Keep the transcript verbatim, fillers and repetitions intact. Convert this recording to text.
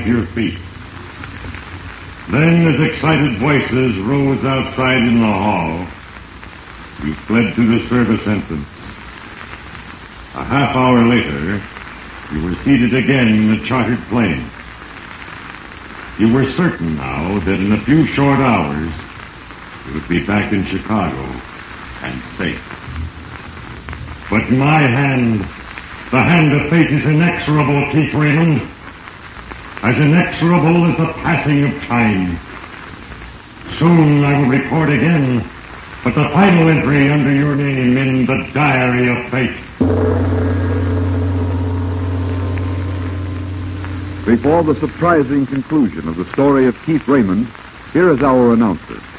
to your feet. Then, as excited voices rose outside in the hall, you fled to the service entrance. A half hour later, you were seated again in the chartered plane. You were certain now that in a few short hours, you would be back in Chicago and safe. But my hand, the hand of fate, is inexorable, Keith Raymond. As inexorable as the passing of time. Soon I will record again, but the final entry under your name in the diary of fate. Before the surprising conclusion of the story of Keith Raymond, here is our announcer.